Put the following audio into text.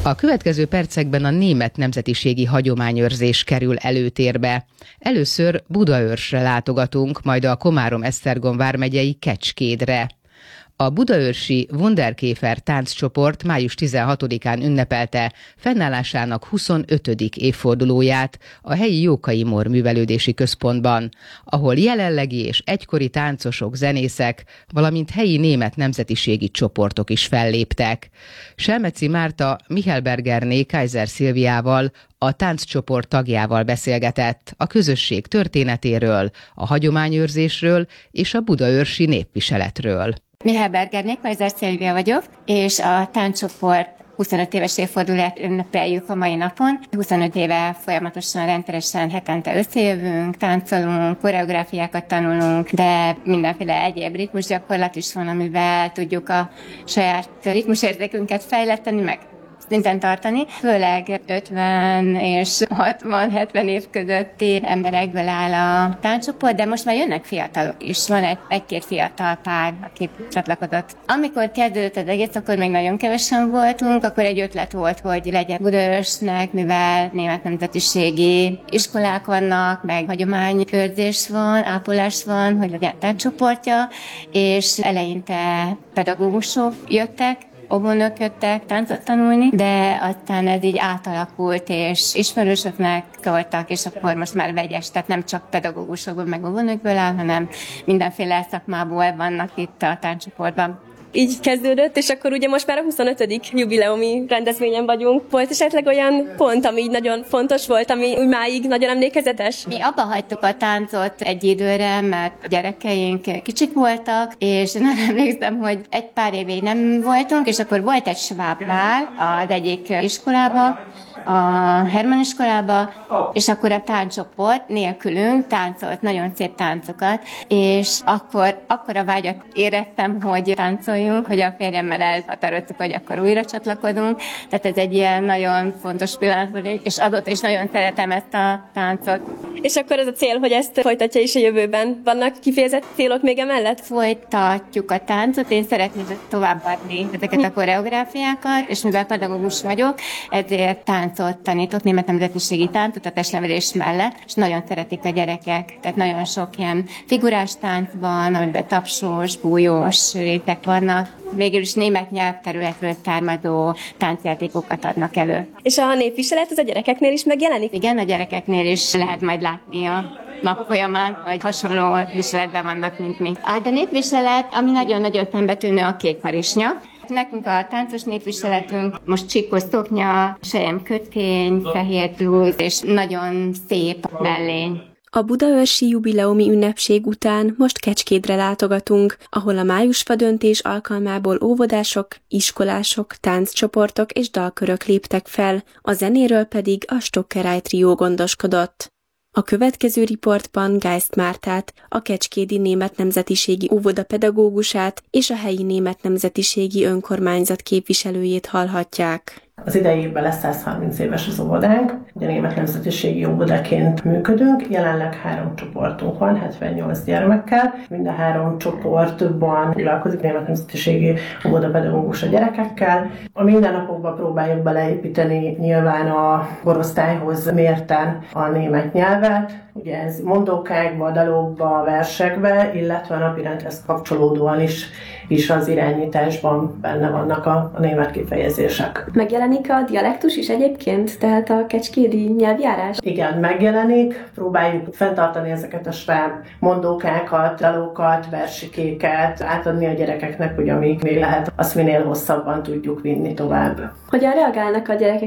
A következő percekben a német nemzetiségi hagyományőrzés kerül előtérbe. Először Budaörsre látogatunk, majd a Komárom-Esztergom vármegyei Kecskédre. A budaörsi Wunderkäfer tánccsoport május 16-án ünnepelte fennállásának 25. évfordulóját a helyi Jókai Mór Művelődési Központban, ahol jelenlegi és egykori táncosok, zenészek, valamint helyi német nemzetiségi csoportok is felléptek. Selmeci Márta Michelbergerné Kaiser Szilviával, a tánccsoport tagjával beszélgetett a közösség történetéről, a hagyományőrzésről és a budaörsi népviseletről. Michelbergerné Kaiser Szilvia vagyok, és a tánccsoport 25 éves évfordulóját ünnepeljük a mai napon. 25 éve folyamatosan, rendszeresen hetente összejövünk, táncolunk, koreográfiákat tanulunk, de mindenféle egyéb ritmusgyakorlat is van, amivel tudjuk a saját ritmusérzékünket fejleszteni, meg szinten tartani. Főleg 50 és 60-70 év közötti emberekből áll a tánccsoport, de most már jönnek fiatalok is. Van egy-két fiatal pár, aki csatlakozott. Amikor kezdődött az egész, akkor még nagyon kevesen voltunk, akkor egy ötlet volt, hogy legyen Budaörsnek, mivel német nemzetiségi iskolák vannak, meg hagyományőrzés van, ápolás van, hogy legyen tánccsoportja, és eleinte pedagógusok jöttek, óvónők jöttek táncot tanulni, de aztán ez így átalakult, és ismerősöknek szóltak, és akkor most már vegyes, tehát nem csak pedagógusokból, meg óvónőkből áll, hanem mindenféle szakmából vannak itt a tánccsoportban. Így kezdődött, és akkor ugye most már a 25. jubileumi rendezvényen vagyunk. Volt esetleg olyan pont, ami így nagyon fontos volt, ami úgy máig nagyon emlékezetes? Mi abba hagytuk a táncot egy időre, mert a gyerekeink kicsik voltak, és nem emlékszem, hogy egy pár évig nem voltunk, és akkor volt egy sváb bál az egyik iskolába, a Hermann iskolába, és akkor a tánccsoport nélkülünk táncolt nagyon szép táncokat, és akkor a vágyat éreztem, hogy táncoljunk, hogy a férjemmel elhatároztuk, hogy akkor újra csatlakozunk. Tehát ez egy ilyen nagyon fontos pillanat volt, és azóta is nagyon szeretem ezt a táncot. És akkor ez a cél, hogy ezt folytatja is a jövőben. Vannak kifejezett célok még emellett? Folytatjuk a táncot, én szeretném továbbadni ezeket a koreográfiákat, és mivel pedagógus vagyok, ezért táncot tanítok, német nemzetiségi táncot a testnevelés mellett, és nagyon szeretik a gyerekek. Tehát nagyon sok ilyen figurás tánc van, amiben tapsós, bújós rétek vannak. Végül is német nyelvterületről származó táncjátékokat adnak elő. És a népviselet az a gyerekeknél is megjelenik? Igen, a gyerekeknél is lehet majd látni a nap folyamán, hogy hasonló viseletben vannak, mint mi. A népviselet, ami nagyon-nagyon szembetűnő, a kékharisnya. Nekünk a táncos népviseletünk most csíkos szoknya, selyemkötény, fehér blúz, és nagyon szép mellény. A budaörsi jubileumi ünnepség után most Kecskédre látogatunk, ahol a májusfa döntés alkalmából óvodások, iskolások, tánccsoportok és dalkörök léptek fel, a zenéről pedig a Stockeráj trió gondoskodott. A következő riportban Geist Mártát, a kecskédi német nemzetiségi óvoda pedagógusát és a helyi német nemzetiségi önkormányzat képviselőjét hallhatják. Az idei évben lesz 130 éves az óvodánk, ugye német nemzetiségi óvodaként működünk, jelenleg 3 csoportunk van, 78 gyermekkel, mind a 3 csoportban foglalkozik német nemzetiségi óvodapedagógus a gyerekekkel. A mindennapokban próbáljuk beleépíteni nyilván a korosztályhoz mérten a német nyelvet, ugye ez mondókákba, dalokba, versekbe, illetve a napirendhez kapcsolódóan is az irányításban benne vannak a német kifejezések. Megjelenik a dialektus is egyébként, tehát a kecskédi nyelvjárás? Igen, megjelenik, próbáljuk fenntartani ezeket a sváb mondókákat, dalokat, versikéket, átadni a gyerekeknek, hogy amíg még lehet, azt minél hosszabban tudjuk vinni tovább. Hogyan reagálnak a gyerekek